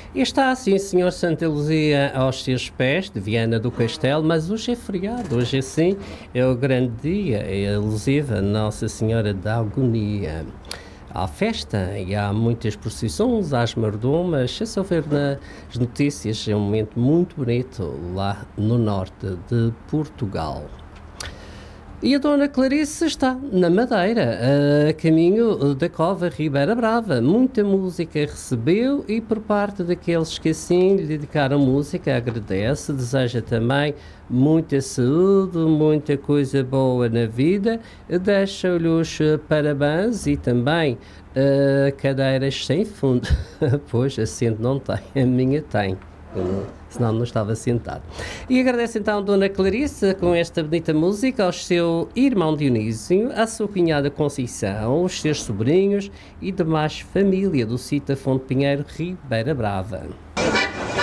E está assim, Senhor Santa Luzia, aos seus pés, de Viana do Castelo, mas hoje é feriado, hoje é sim, é o grande dia, é alusiva a Nossa Senhora da Agonia. Há festa e há muitas procissões às mardomas, se só ver nas notícias, é um momento muito bonito lá no norte de Portugal. E a Dona Clarice está na Madeira, a caminho da Cova Ribeira Brava. Muita música recebeu e por parte daqueles que assim lhe dedicaram música, agradece, deseja também muita saúde, muita coisa boa na vida, deixa-lhe os parabéns e também cadeiras sem fundo. Pois, assento não tem, a minha tem. Senão não estava sentado. E agradeço então a Dona Clarice com esta bonita música, ao seu irmão Dionísio, à sua cunhada Conceição, os seus sobrinhos e demais família do sítio Fonte Pinheiro, Ribeira Brava.